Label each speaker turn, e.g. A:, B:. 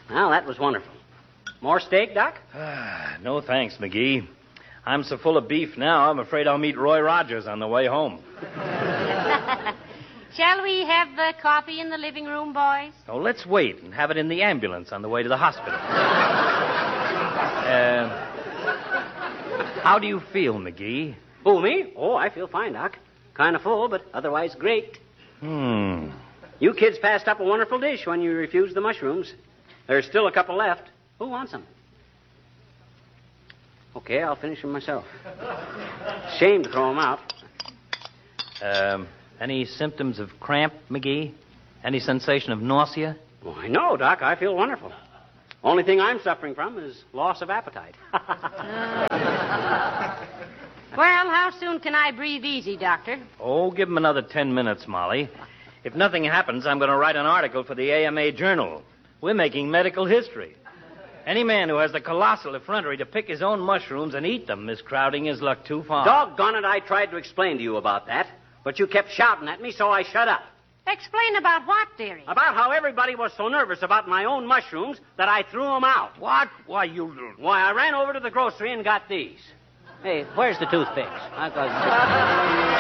A: Well, that was wonderful. More steak, Doc?
B: No thanks, McGee. I'm so full of beef now, I'm afraid I'll meet Roy Rogers on the way home.
C: Shall we have the coffee in the living room, boys?
B: Oh, let's wait and have it in the ambulance on the way to the hospital. How do you feel, McGee?
A: Who, me? Oh, I feel fine, Doc. Kind of full, but otherwise great. You kids passed up a wonderful dish when you refused the mushrooms. There's still a couple left. Who wants them? Okay, I'll finish them myself. Shame to throw them out.
B: Any symptoms of cramp, McGee? Any sensation of nausea?
A: Oh, I know, Doc. I feel wonderful. Only thing I'm suffering from is loss of appetite.
C: Well, how soon can I breathe easy, Doctor?
B: Oh, give him another 10 minutes, Molly. If nothing happens, I'm going to write an article for the AMA Journal. We're making medical history. Any man who has the colossal effrontery to pick his own mushrooms and eat them is crowding his luck too far.
A: Doggone it, I tried to explain to you about that, but you kept shouting at me, so I shut up.
C: Explain about what, dearie?
A: About how everybody was so nervous about my own mushrooms that I threw them out.
B: What? Why,
A: I ran over to the grocery and got these. Hey, where's the toothpicks?